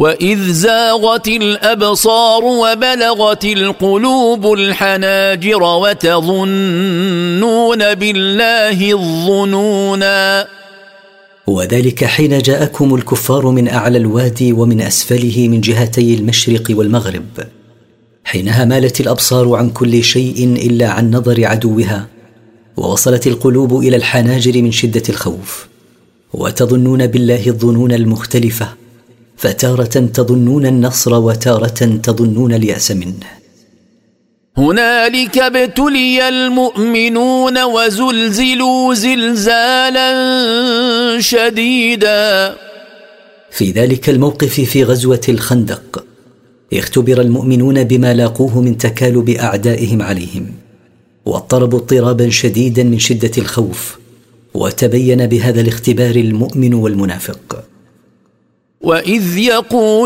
وإذ زاغت الأبصار وبلغت القلوب الحناجر وتظنون بالله الظنونا. وذلك حين جاءكم الكفار من أعلى الوادي ومن أسفله من جهتي المشرق والمغرب، حينها مالت الأبصار عن كل شيء إلا عن نظر عدوها، ووصلت القلوب إلى الحناجر من شدة الخوف، وتظنون بالله الظنون المختلفة، فتارة تظنون النصر وتارة تظنون اليأس منه. هنالك ابتلي المؤمنون وزلزلوا زلزالا شديدا. في ذلك الموقف في غزوة الخندق اختبر المؤمنون بما لاقوه من تكالب أعدائهم عليهم، واضطربوا اضطرابا شديدا من شدة الخوف، وتبين بهذا الاختبار المؤمن والمنافق. وإذ يقول